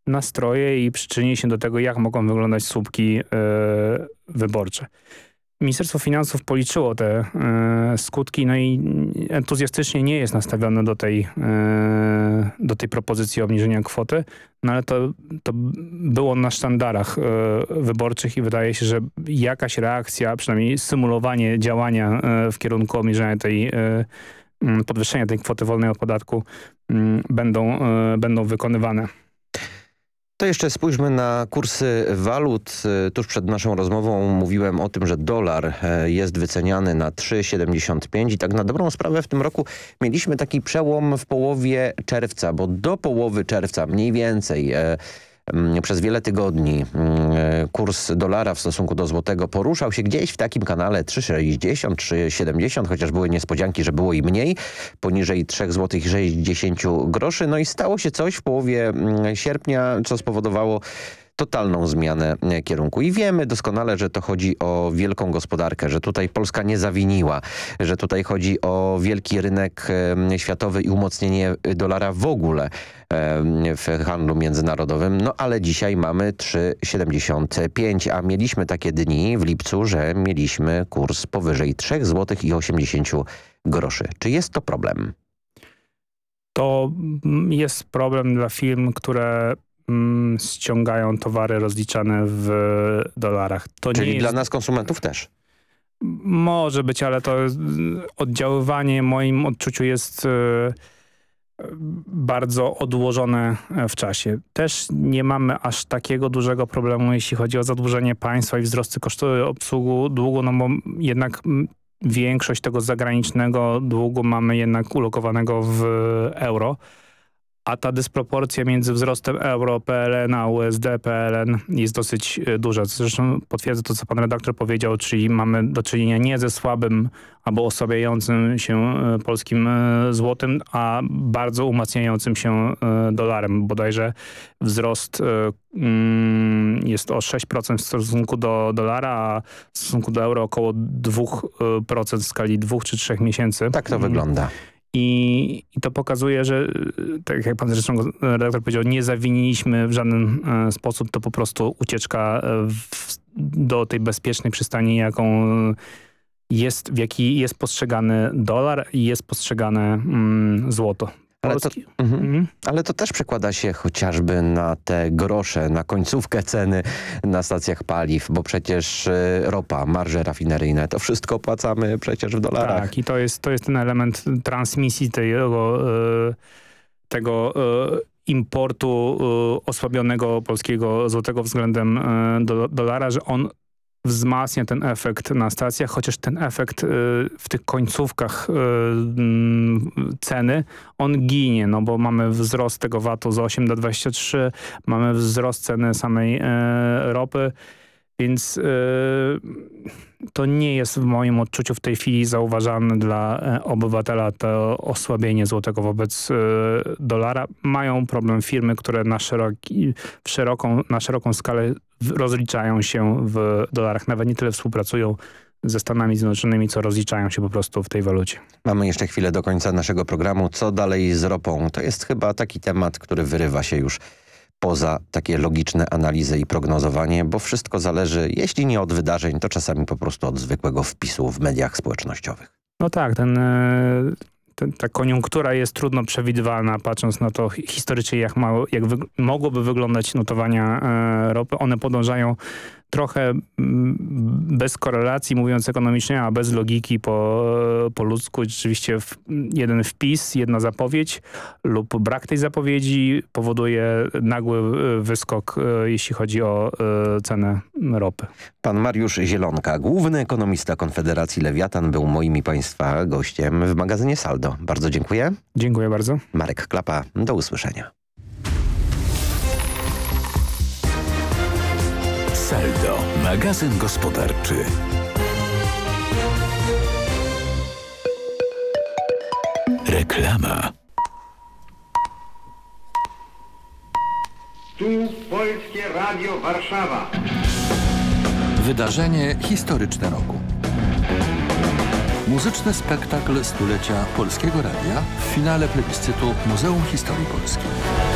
nastroje i przyczyni się do tego, jak mogą wyglądać słupki wyborcze. Ministerstwo Finansów policzyło te skutki, no i entuzjastycznie nie jest nastawione do tej propozycji obniżenia kwoty, no ale to było na sztandarach wyborczych i wydaje się, że jakaś reakcja, przynajmniej symulowanie działania w kierunku obniżenia podwyższenia tej kwoty wolnej od podatku będą wykonywane. To jeszcze spójrzmy na kursy walut. Tuż przed naszą rozmową mówiłem o tym, że dolar jest wyceniany na 3,75 i tak na dobrą sprawę w tym roku mieliśmy taki przełom w połowie czerwca, bo do połowy czerwca mniej więcej przez wiele tygodni kurs dolara w stosunku do złotego poruszał się gdzieś w takim kanale 3,60, 3,70, chociaż były niespodzianki, że było i mniej, poniżej 3 zł i 60 groszy. No i stało się coś w połowie sierpnia, co spowodowało totalną zmianę kierunku. I wiemy doskonale, że to chodzi o wielką gospodarkę, że tutaj Polska nie zawiniła, że tutaj chodzi o wielki rynek światowy i umocnienie dolara w ogóle w handlu międzynarodowym. No ale dzisiaj mamy 3,75, a mieliśmy takie dni w lipcu, że mieliśmy kurs powyżej 3 zł i 80 groszy. Czy jest to problem? To jest problem dla firm, które ściągają towary rozliczane w dolarach. Czyli nie dla nas konsumentów też? Może być, ale to oddziaływanie w moim odczuciu jest bardzo odłożone w czasie. Też nie mamy aż takiego dużego problemu, jeśli chodzi o zadłużenie państwa i wzrosty kosztów obsługi długu, no bo jednak większość tego zagranicznego długu mamy jednak ulokowanego w euro. A ta dysproporcja między wzrostem euro, PLN a USD, PLN jest dosyć duża. Zresztą potwierdzę to, co pan redaktor powiedział, czyli mamy do czynienia nie ze słabym albo osłabiającym się polskim złotym, a bardzo umacniającym się dolarem. Bodajże wzrost jest o 6% w stosunku do dolara, a w stosunku do euro około 2% w skali 2 czy 3 miesięcy. Tak to wygląda. I to pokazuje, że tak jak pan zresztą redaktor powiedział, nie zawiniliśmy w żaden sposób, to po prostu ucieczka do tej bezpiecznej przystani, w jakiej jest postrzegany dolar i jest postrzegane złoto. Ale to też przekłada się chociażby na te grosze, na końcówkę ceny na stacjach paliw, bo przecież ropa, marże rafineryjne, to wszystko opłacamy przecież w dolarach. Tak, i to jest ten element transmisji tego importu osłabionego polskiego złotego względem dolara, że on wzmacnia ten efekt na stacjach, chociaż ten efekt w tych końcówkach ceny, on ginie, no bo mamy wzrost tego VAT-u z 8 do 23, mamy wzrost ceny samej ropy, więc to nie jest w moim odczuciu w tej chwili zauważalne dla obywatela to osłabienie złotego wobec dolara. Mają problem firmy, które na szeroką skalę rozliczają się w dolarach. Nawet nie tyle współpracują ze Stanami Zjednoczonymi, co rozliczają się po prostu w tej walucie. Mamy jeszcze chwilę do końca naszego programu. Co dalej z ropą? To jest chyba taki temat, który wyrywa się już poza takie logiczne analizy i prognozowanie, bo wszystko zależy, jeśli nie od wydarzeń, to czasami po prostu od zwykłego wpisu w mediach społecznościowych. No tak, ta koniunktura jest trudno przewidywalna, patrząc na to historycznie, jak mogłoby wyglądać notowania ropy. One podążają trochę bez korelacji, mówiąc ekonomicznie, a bez logiki po ludzku. Rzeczywiście jeden wpis, jedna zapowiedź lub brak tej zapowiedzi powoduje nagły wyskok, jeśli chodzi o cenę ropy. Pan Mariusz Zielonka, główny ekonomista Konfederacji Lewiatan, był moim i państwa gościem w magazynie Saldo. Bardzo dziękuję. Dziękuję bardzo. Marek Klapa, do usłyszenia. Saldo, magazyn gospodarczy. Reklama. Tu Polskie Radio Warszawa. Wydarzenie historyczne roku. Muzyczny spektakl stulecia Polskiego Radia w finale plebiscytu Muzeum Historii Polski.